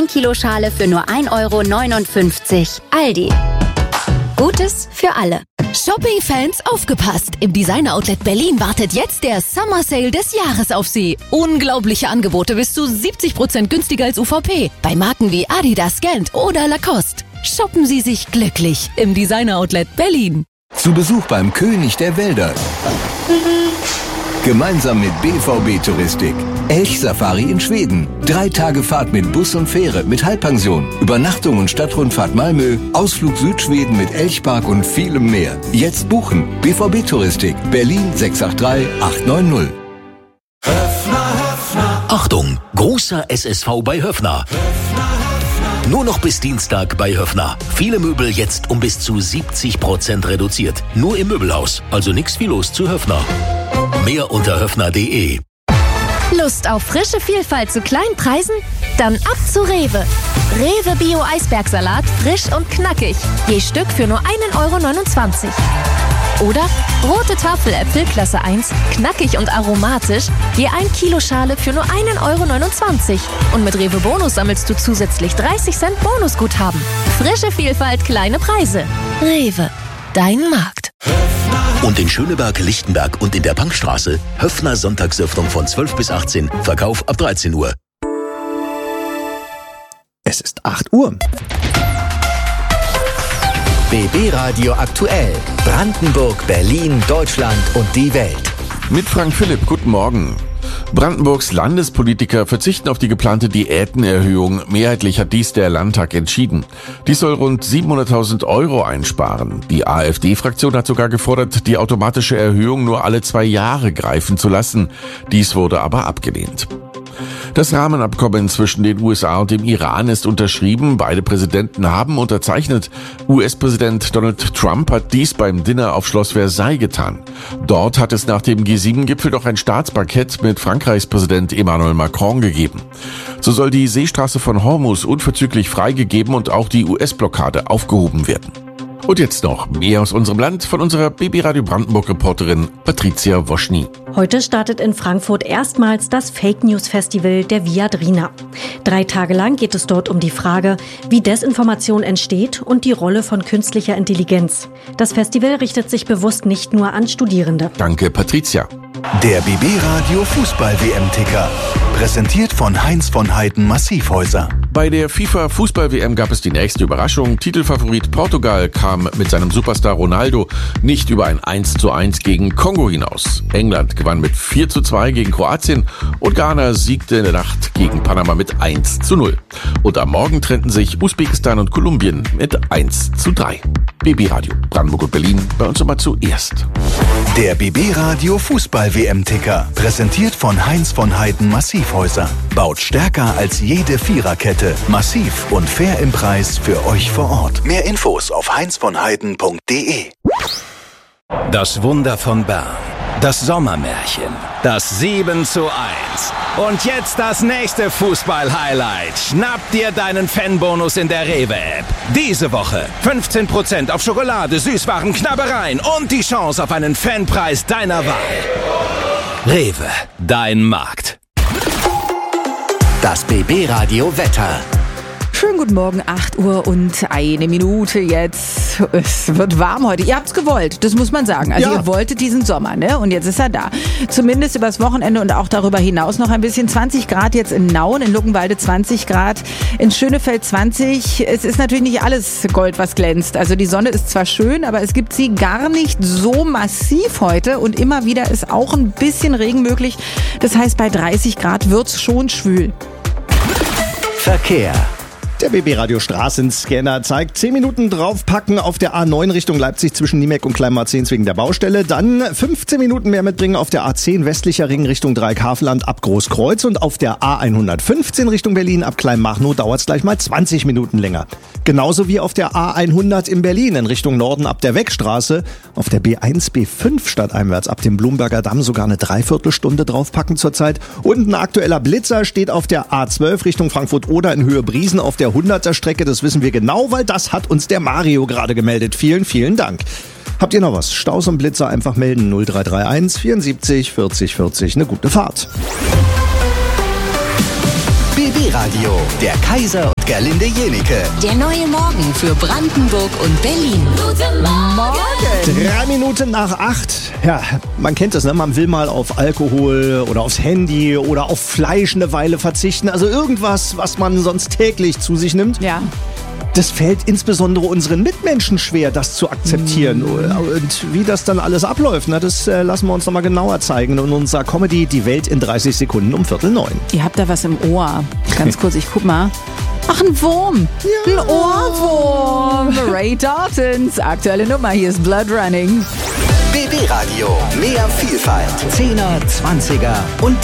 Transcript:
Kiloschale für nur 1,59 €. Aldi. Gutes für alle. Shopping-Fans, aufgepasst! Im Designer-Outlet Berlin wartet jetzt der Summer Sale des Jahres auf Sie. Unglaubliche Angebote bis zu 70% günstiger als UVP. Bei Marken wie Adidas, Gant oder Lacoste. Shoppen Sie sich glücklich im Designer-Outlet Berlin. Zu Besuch beim König der Wälder. Gemeinsam mit BVB Touristik. Elchsafari in Schweden. 3 Tage Fahrt mit Bus und Fähre mit Halbpension. Übernachtung und Stadtrundfahrt Malmö. Ausflug Südschweden mit Elchpark und vielem mehr. Jetzt buchen. BVB Touristik. Berlin 683 890. Achtung, großer SSV bei Höffner. Nur noch bis Dienstag bei Höffner. Viele Möbel jetzt um bis zu 70% reduziert. Nur im Möbelhaus. Also nix wie los zu Höffner. Mehr unter höffner.de. Lust auf frische Vielfalt zu kleinen Preisen? Dann ab zu Rewe. Rewe Bio Eisbergsalat, frisch und knackig. Je Stück für nur 1,29 €. Oder rote Tafeläpfel Klasse 1, knackig und aromatisch, je 1 Kiloschale für nur 1,29 €. Und mit Rewe Bonus sammelst du zusätzlich 30 Cent Bonusguthaben. Frische Vielfalt, kleine Preise. Rewe, dein Markt. Und in Schöneberg, Lichtenberg und in der Bankstraße Höffner Sonntagsöffnung von 12 bis 18, Verkauf ab 13 Uhr. Es ist 8 Uhr. BB Radio aktuell. Brandenburg, Berlin, Deutschland und die Welt. Mit Frank Philipp, guten Morgen. Brandenburgs Landespolitiker verzichten auf die geplante Diätenerhöhung. Mehrheitlich hat dies der Landtag entschieden. Dies soll rund 700.000 € einsparen. Die AfD-Fraktion hat sogar gefordert, die automatische Erhöhung nur alle 2 Jahre greifen zu lassen. Dies wurde aber abgelehnt. Das Rahmenabkommen zwischen den USA und dem Iran ist unterschrieben. Beide Präsidenten haben unterzeichnet. US-Präsident Donald Trump hat dies beim Dinner auf Schloss Versailles getan. Dort hat es nach dem G7-Gipfel noch ein Staatsparkett mit Frankreichs Präsident Emmanuel Macron gegeben. So soll die Seestraße von Hormuz unverzüglich freigegeben und auch die US-Blockade aufgehoben werden. Und jetzt noch mehr aus unserem Land von unserer BB Radio Brandenburg-Reporterin Patricia Woschny. Heute startet in Frankfurt erstmals das Fake News Festival der Viadrina. 3 Tage lang geht es dort um die Frage, wie Desinformation entsteht und die Rolle von künstlicher Intelligenz. Das Festival richtet sich bewusst nicht nur an Studierende. Danke, Patricia. Der BB Radio Fußball-WM-Ticker. Präsentiert von Heinz von Heiden Massivhäuser. Bei der FIFA-Fußball-WM gab es die nächste Überraschung. Titelfavorit Portugal kam mit seinem Superstar Ronaldo nicht über ein 1:1 gegen Kongo hinaus. England gewann mit 4:2 gegen Kroatien und Ghana siegte in der Nacht gegen Panama mit 1:0. Und am Morgen trennten sich Usbekistan und Kolumbien mit 1:3. BB Radio Brandenburg und Berlin bei uns immer zuerst. Der BB Radio Fußball-WM-Ticker. Präsentiert von Heinz von Heiden Massivhäuser. Baut stärker als jede Viererkette. Massiv und fair im Preis für euch vor Ort. Mehr Infos auf heinzvonheiden.de. Das Wunder von Bern. Das Sommermärchen. Das 7:1. Und jetzt das nächste Fußball-Highlight. Schnapp dir deinen Fanbonus in der Rewe-App. Diese Woche 15% auf Schokolade, Süßwaren, Knabbereien und die Chance auf einen Fanpreis deiner Wahl. Rewe, dein Markt. Das BB Radio Wetter. Schönen guten Morgen, 8 Uhr und 1 Minute jetzt. Es wird warm heute. Ihr habt's gewollt, das muss man sagen. Also ihr wolltet diesen Sommer, ne? Und jetzt ist er da. Zumindest übers Wochenende und auch darüber hinaus noch ein bisschen. 20 Grad jetzt in Nauen, in Luckenwalde 20 Grad, in Schönefeld 20. Es ist natürlich nicht alles Gold, was glänzt. Also die Sonne ist zwar schön, aber es gibt sie gar nicht so massiv heute. Und immer wieder ist auch ein bisschen Regen möglich. Das heißt, bei 30 Grad wird's schon schwül. Verkehr. Der BB-Radio Straßenscanner zeigt 10 Minuten draufpacken auf der A9 Richtung Leipzig zwischen Niemek und Kleinmarzens wegen der Baustelle. Dann 15 Minuten mehr mitbringen auf der A10 westlicher Ring Richtung Dreieckhaveland ab Großkreuz. Und auf der A115 Richtung Berlin ab Kleinmachnow dauert es gleich mal 20 Minuten länger. Genauso wie auf der A100 in Berlin in Richtung Norden ab der Weckstraße. Auf der B1, B5 stadteinwärts ab dem Blumberger Damm sogar eine Dreiviertelstunde draufpacken zurzeit. Und ein aktueller Blitzer steht auf der A12 Richtung Frankfurt-Oder in Höhe Briesen auf der 100er Strecke. Das wissen wir genau, weil das hat uns der Mario gerade gemeldet. Vielen, vielen Dank. Habt ihr noch was? Staus und Blitzer einfach melden. 0331 74 40 40. Eine gute Fahrt. BB Radio, der Kaiser mit Gerlinde Jenike. Der neue Morgen für Brandenburg und Berlin. Guten Morgen. 3 Minuten nach 8. Ja, man kennt das, ne? Man will mal auf Alkohol oder aufs Handy oder auf Fleisch eine Weile verzichten. Also irgendwas, was man sonst täglich zu sich nimmt. Ja. Das fällt insbesondere unseren Mitmenschen schwer, das zu akzeptieren. Und wie das dann alles abläuft, ne, das lassen wir uns nochmal genauer zeigen in unserer Comedy Die Welt in 30 Sekunden um 8:45. Ihr habt da was im Ohr. Ganz kurz, ich guck mal. Ach, ein Wurm. Ja. Ein Ohrwurm. Ray Daltons aktuelle Nummer. Hier ist Blood Running. BB Radio. Mehr Vielfalt. 10er, 20er und